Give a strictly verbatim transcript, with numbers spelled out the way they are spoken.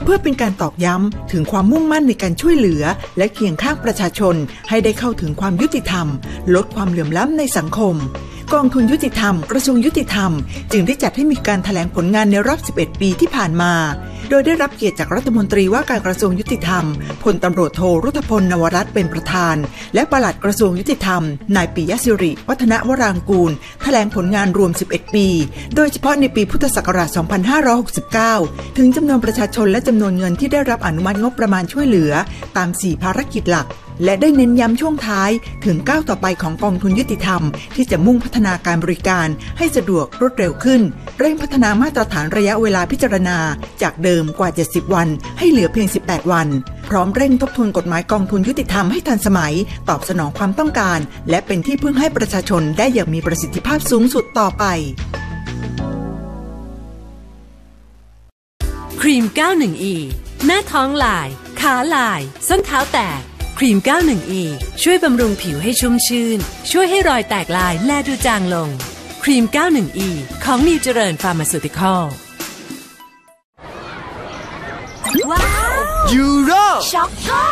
เพื่อเป็นการตอกย้ำถึงความมุ่งมั่นในการช่วยเหลือและเคียงข้างประชาชนให้ได้เข้าถึงความยุติธรรมลดความเหลื่อมล้ำในสังคมกองทุนยุติธรรมกระทรวงยุติธรรมจึงได้จัดให้มีการแถลงผลงานในรอบสิบเอ็ดปีที่ผ่านมาโดยได้รับเกียรติจากรัฐมนตรีว่าการกระทรวงยุติธรรมพลตำรวจโทรุตพลนวรัตน์เป็นประธานและปลัดกระทรวงยุติธรรมนายปิยศิริวัฒนวรางกูลแถลงผลงานรวมสิบเอ็ดปีโดยเฉพาะในปีพุทธศักราชสองพันห้าร้อยหกสิบเก้าถึงจำนวนประชาชนและจำนวนเงินที่ได้รับอนุมัติงบประมาณช่วยเหลือตามสี่ภารกิจหลักและได้เน้นย้ำช่วงท้ายถึงก้าวต่อไปของกองทุนยุติธรรมที่จะมุ่งพัฒนาการบริการให้สะดวกรวดเร็วขึ้นเร่งพัฒนามาตรฐานระยะเวลาพิจารณาจากเดิมกว่าเจ็ดสิบวันให้เหลือเพียงสิบแปดวันพร้อมเร่งทบทวนกฎหมายกองทุนยุติธรรมให้ทันสมัยตอบสนองความต้องการและเป็นที่พึ่งให้ประชาชนได้อย่างมีประสิทธิภาพสูงสุดต่อไปครีม เก้าสิบเอ็ด อี หน้าท้องลายขาลายส้นเท้าแตกครีม เก้าสิบเอ็ด อี ช่วยบำรุงผิวให้ชุ่มชื่นช่วยให้รอยแตกลายแลดูจางลงครีม เก้าสิบเอ็ด อี ของนิวเจริญฟาร์มาซูติคอลว้าวยูโรช็อกโก